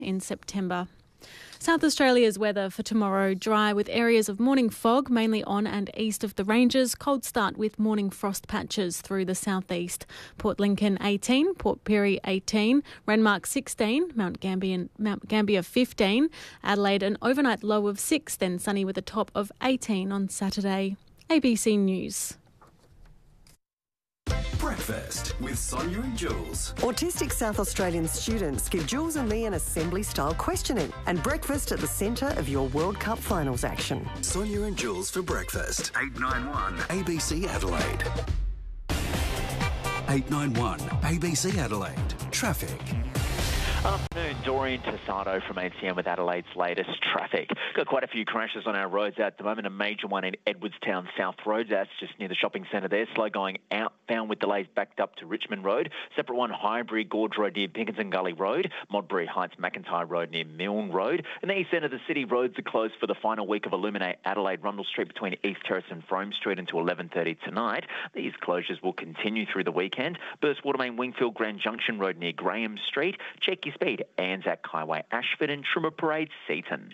in September. South Australia's weather for tomorrow: dry with areas of morning fog, mainly on and east of the ranges. Cold start with morning frost patches through the southeast. Port Lincoln 18, Port Pirie 18, Renmark 16, Mount Gambier 15, Adelaide an overnight low of 6, then sunny with a top of 18 on Saturday. ABC News. Breakfast with Sonia and Jules. Autistic South Australian students give Jules and me an assembly-style questioning, and breakfast at the centre of your World Cup finals action. Sonia and Jules for breakfast. 891 ABC Adelaide. 891 ABC Adelaide. Traffic. Afternoon, Dorian Tassado from ACM with Adelaide's latest traffic. Got quite a few crashes on our roads at the moment. A major one in Edwardstown South Road. That's just near the shopping centre there. Slow going outbound with delays backed up to Richmond Road. Separate one, Highbury Gorge Road near Pinkenton Gully Road. Modbury Heights McIntyre Road near Milne Road. And the east end of the city, roads are closed for the final week of Illuminate Adelaide Rundle Street between East Terrace and Frome Street until 11:30 tonight. These closures will continue through the weekend. Burst Watermain Wingfield Grand Junction Road near Graham Street. Check your speed. Anzac Highway Ashford and Trimmer Parade Seaton.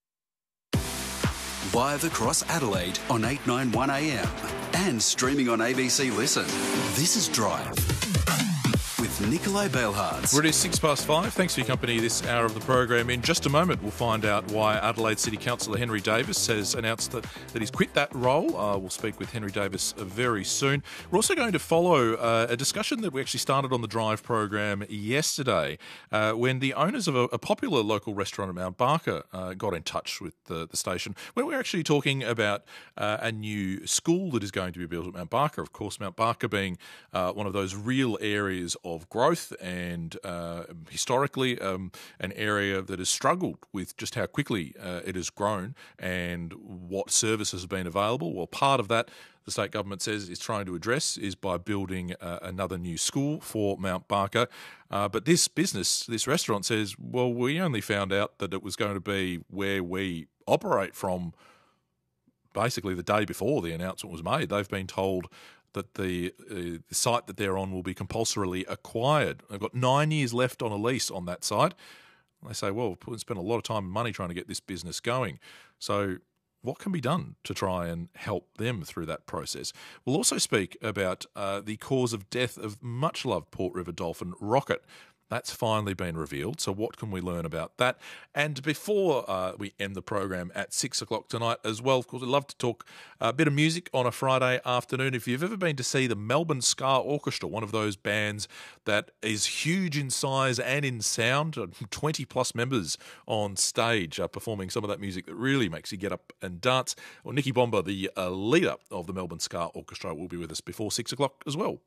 Live across Adelaide on 891 AM and streaming on ABC Listen. This is Drive with Nikolai Bailhards. Well, it is 5:06. Thanks for your company this hour of the program. In just a moment, we'll find out why Adelaide City Councillor Henry Davis has announced that he's quit that role. We'll speak with Henry Davis very soon. We're also going to follow a discussion that we actually started on the Drive program yesterday when the owners of a popular local restaurant at Mount Barker got in touch with the station, when we're actually talking about a new school that is going to be built at Mount Barker. Of course, Mount Barker being one of those real areas of growth and historically an area that has struggled with just how quickly it has grown and what services have been available. Well, part of that the state government says is trying to address is by building another new school for Mount Barker. But this restaurant says, well, we only found out that it was going to be where we operate from basically the day before the announcement was made. They've been told that the site that they're on will be compulsorily acquired. They've got 9 years left on a lease on that site. They say, well, we've spent a lot of time and money trying to get this business going. So what can be done to try and help them through that process? We'll also speak about the cause of death of much-loved Port River dolphin Rocket. That's finally been revealed. So what can we learn about that? And before we end the program at 6 o'clock tonight as well, of course, I'd love to talk a bit of music on a Friday afternoon. If you've ever been to see the Melbourne Ska Orchestra, one of those bands that is huge in size and in sound, 20 plus members on stage performing some of that music that really makes you get up and dance. Well, Nicky Bomber, the leader of the Melbourne Ska Orchestra, will be with us before 6 o'clock as well.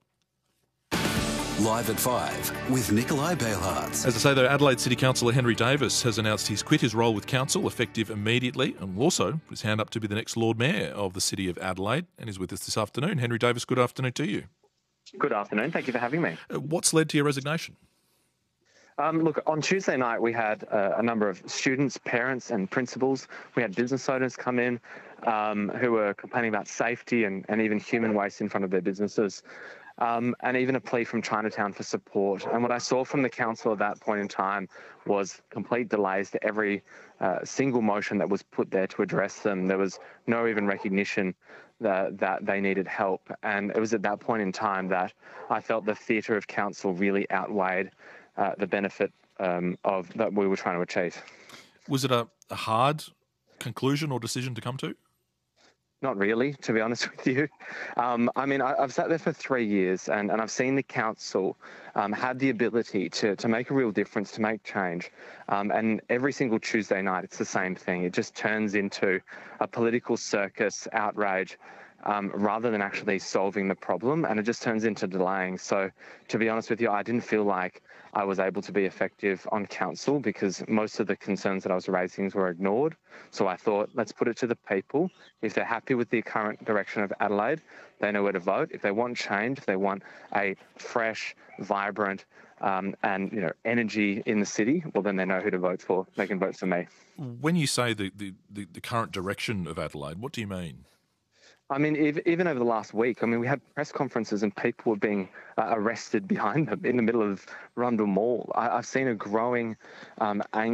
Live at 5 with Nikolai Bailhards. As I say, though, Adelaide City Councillor Henry Davis has announced he's quit his role with council effective immediately and will also put his hand up to be the next Lord Mayor of the City of Adelaide and is with us this afternoon. Henry Davis, good afternoon to you. Good afternoon. Thank you for having me. What's led to your resignation? Look, on Tuesday night we had a number of students, parents and principals. We had business owners come in who were complaining about safety and even human waste in front of their businesses. And even a plea from Chinatown for support. And what I saw from the council at that point in time was complete delays to every single motion that was put there to address them. There was no even recognition that they needed help. And it was at that point in time that I felt the theatre of council really outweighed the benefit of that we were trying to achieve. Was it a hard conclusion or decision to come to? Not really, to be honest with you. I've sat there for 3 years and I've seen the council have the ability to make a real difference, to make change. And every single Tuesday night, it's the same thing. It just turns into a political circus, outrage, rather than actually solving the problem. And it just turns into delaying. So to be honest with you, I didn't feel like I was able to be effective on council because most of the concerns that I was raising were ignored. So I thought, let's put it to the people. If they're happy with the current direction of Adelaide, they know where to vote. If they want change, if they want a fresh, vibrant and energy in the city, well, then they know who to vote for. They can vote for me. When you say the current direction of Adelaide, what do you mean? I mean, even over the last week, I mean, we had press conferences and people were being arrested behind them in the middle of Rundle Mall. I've seen a growing anger